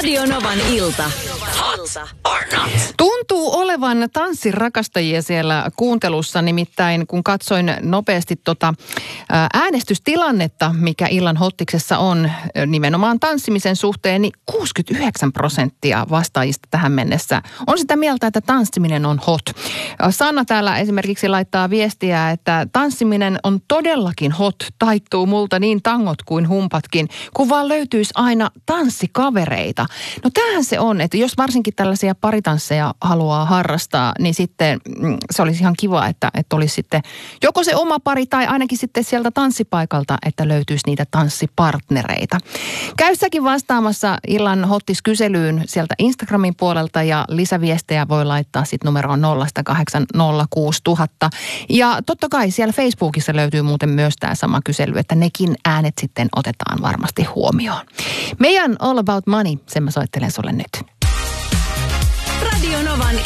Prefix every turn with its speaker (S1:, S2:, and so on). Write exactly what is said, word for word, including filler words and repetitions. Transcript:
S1: Radio Novan ilta. Hot or not?
S2: Tuntuu olevan tanssirakastajia siellä kuuntelussa, nimittäin kun katsoin nopeasti tota äänestystilannetta, mikä illan hottiksessa on nimenomaan tanssimisen suhteen, niin kuusikymmentäyhdeksän prosenttia vastaajista tähän mennessä on sitä mieltä, että tanssiminen on hot. Sanna täällä esimerkiksi laittaa viestiä, että tanssiminen on todellakin hot, taittuu multa niin tangot kuin humpatkin, kun vaan löytyisi aina tanssikavereita. No tämähän se on, että jos varsinkin tällaisia paritansseja haluaa harrastaa, niin sitten mm, se olisi ihan kiva, että, että olisi sitten joko se oma pari tai ainakin sitten sieltä tanssipaikalta, että löytyisi niitä tanssipartnereita. Käy säkin vastaamassa illan hottis-kyselyyn sieltä Instagramin puolelta ja lisäviestejä voi laittaa sitten numeroon nolla kahdeksan nolla kuusi nolla nolla nolla. Ja totta kai siellä Facebookissa löytyy muuten myös tämä sama kysely, että nekin äänet sitten otetaan varmasti huomioon. Meidän All About Money, sen mä soittelen sulle nyt.
S1: Radio Novan